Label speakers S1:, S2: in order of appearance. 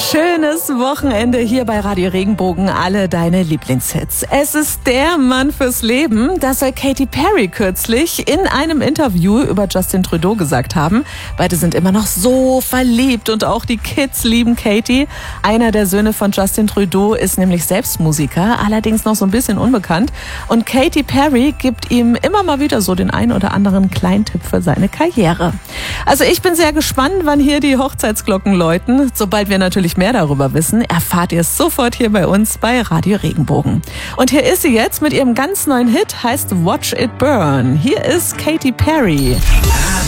S1: schönes Wochenende hier bei Radio Regenbogen. Alle deine Lieblingshits. Es ist der Mann fürs Leben. Das soll Katy Perry kürzlich in einem Interview über Justin Trudeau gesagt haben. Beide sind immer noch so verliebt und auch die Kids lieben Katy. Einer der Söhne von Justin Trudeau ist nämlich selbst Musiker, allerdings noch so ein bisschen unbekannt. Und Katy Perry gibt ihm immer mal wieder so den ein oder anderen kleinen Tipp für seine Karriere. Also ich bin sehr gespannt, wann hier die Hochzeitsglocken läuten. Sobald wir natürlich mehr darüber wissen, erfahrt ihr es sofort hier bei uns bei Radio Regenbogen. Und hier ist sie jetzt mit ihrem ganz neuen Hit, heißt Watch It Burn. Hier ist Katy Perry.